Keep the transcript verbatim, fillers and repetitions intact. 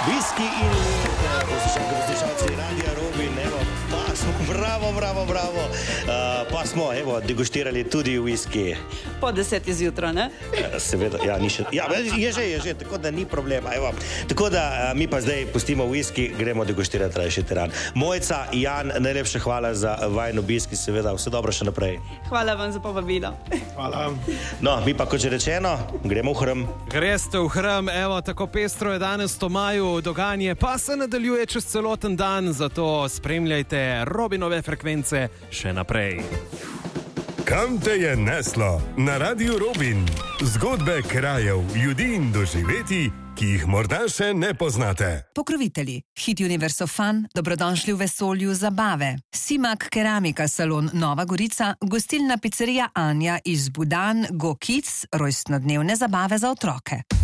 Whisky in poslušalci Radia Robin, evo, pa smo, bravo, bravo, bravo, uh, pa smo, evo, degustirali tudi whisky. Po deseti zjutraj, ne? Seveda, ja, ni še, ja, je že, je že, tako da ni problema, evo. Tako da uh, mi pa zdaj pustimo whisky, gremo degustirati rajši teran. Mojca, Jan, najlepša hvala za vajin obisk, seveda, vse dobro še naprej. Hvala vam za povabilo. Hvala. No, mi pa, kot že rečeno, gremo v hram. Greste v hram, evo, tako pestro je danes v maju, dogajanje pa se nadaljuje čez celoten dan, zato spremljajte Robinove frekvence še naprej. Kam te je neslo? Na Radiu Robin. Zgodbe krajev, ljudi in doživetij, ki jih morda še ne poznate. Pokrovitelji. Hit Universo Fun, dobrodošli v vesolju zabave. Simak Keramika salon Nova Gorica, gostilna pizzerija Anja iz Budan, Go Kids, rojstnodnevne zabave za otroke.